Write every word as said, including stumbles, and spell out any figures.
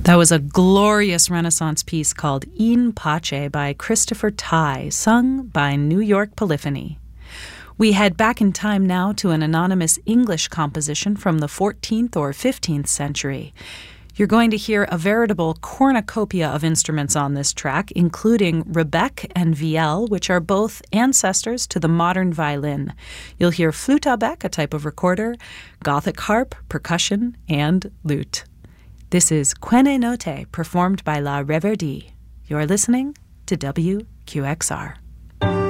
That was a glorious Renaissance piece called In Pace by Christopher Tye, sung by New York Polyphony. We head back in time now to an anonymous English composition from the fourteenth or fifteenth century. You're going to hear a veritable cornucopia of instruments on this track, including rebec and vielle, which are both ancestors to the modern violin. You'll hear flûte à bec, a type of recorder, Gothic harp, percussion, and lute. This is Quene Note, performed by La Reverdie. You're listening to W Q X R.